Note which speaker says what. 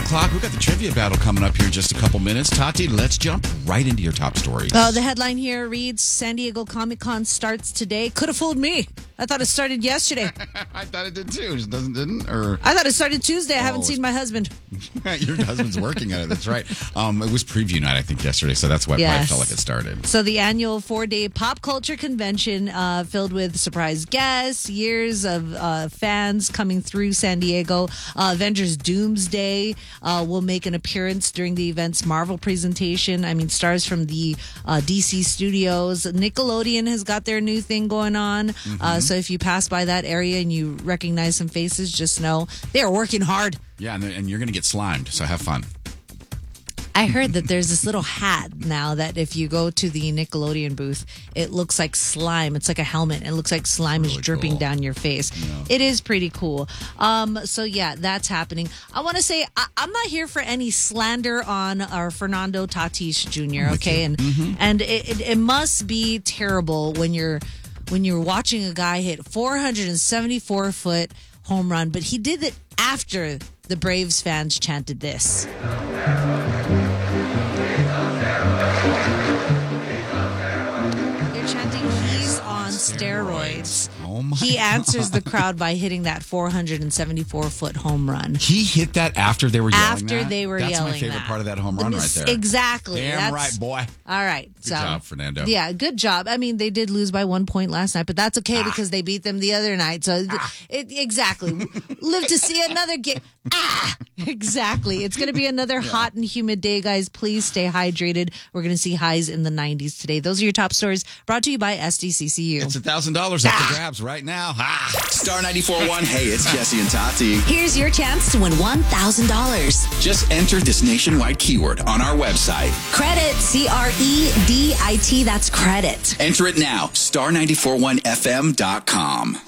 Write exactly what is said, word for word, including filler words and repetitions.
Speaker 1: o'clock. We've got the trivia battle coming up here in just a couple minutes. Tati, let's jump right into your top stories.
Speaker 2: Uh, the headline here reads, San Diego Comic-Con starts today. Could have fooled me. I thought it started yesterday.
Speaker 1: I thought it did too. It doesn't, didn't? Or
Speaker 2: I thought it started Tuesday. I
Speaker 1: Oh,
Speaker 2: haven't seen my husband.
Speaker 1: Your husband's working on it. That's right. Um, it was preview night, I think, yesterday, so that's why it
Speaker 2: Yes.
Speaker 1: probably felt like it started.
Speaker 2: So the annual four-day pop culture convention uh, filled with surprise guests, years of uh, fans coming through San Diego. Uh, Avengers Doomsday uh, will make an appearance during the event's Marvel presentation. I mean, stars from the uh, D C studios. Nickelodeon has got their new thing going on.
Speaker 1: Mm-hmm.
Speaker 2: Uh, so if you pass by that area and you recognize some faces, just know they are working hard.
Speaker 1: Yeah, and, and you're going to get slimed, so have fun.
Speaker 2: I heard that there's this little hat now that if you go to the Nickelodeon booth, it looks like slime. It's like a helmet. It looks like slime is
Speaker 1: Really
Speaker 2: dripping
Speaker 1: cool.
Speaker 2: down your face. It is pretty cool. Um, so, yeah, that's happening. I want to say I- I'm not here for any slander on our Fernando Tatis Junior, okay? And and it, it, it must be terrible when you're when you're watching a guy hit four hundred seventy-four foot home run, but he did it after the Braves fans chanted this. They're chanting, he's on steroids.
Speaker 1: Oh my
Speaker 2: He answers the crowd by hitting that four hundred seventy-four foot home run.
Speaker 1: He hit that after they were yelling
Speaker 2: After
Speaker 1: that?
Speaker 2: they were
Speaker 1: That's
Speaker 2: yelling
Speaker 1: my favorite
Speaker 2: that.
Speaker 1: part of that home run right there.
Speaker 2: Exactly.
Speaker 1: Damn
Speaker 2: That's-
Speaker 1: right, boy.
Speaker 2: All right.
Speaker 1: Good job, Fernando.
Speaker 2: Yeah, good job. I mean, they did lose by one point last night, but that's okay
Speaker 1: Ah.
Speaker 2: because they beat them the other night. So, it, exactly. Live to see another game. Ah, exactly. It's going to be another hot and humid day, guys. Please stay hydrated. We're going to see highs in the nineties today. Those are your top stories brought to you by S D C C U.
Speaker 1: It's one thousand dollars up for grabs right now. Ha!
Speaker 3: Star ninety-four point one. Hey, it's Jesse and Tati.
Speaker 4: Here's your chance to win one thousand dollars.
Speaker 3: Just enter this nationwide keyword on our website.
Speaker 4: Credit, C R E D I T, that's credit.
Speaker 3: Enter it now. star nine four one F M dot com.